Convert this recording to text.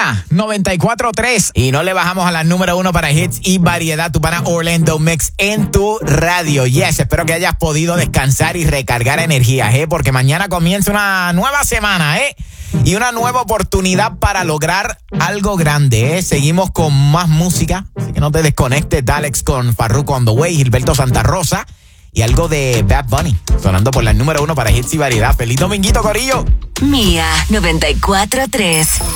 Mía 94.3. Y no le bajamos a la número 1 para hits y variedad. Tu pana Orlando Mix en tu radio. Yes, espero que hayas podido descansar y recargar energías, porque mañana comienza una nueva semana, y una nueva oportunidad para lograr algo grande, Seguimos con más música, así que no te desconectes. Dalex con Farruko on the way, Gilberto Santa Rosa y algo de Bad Bunny, sonando por la número 1 para hits y variedad. ¡Feliz dominguito, corillo! Mía 94.3.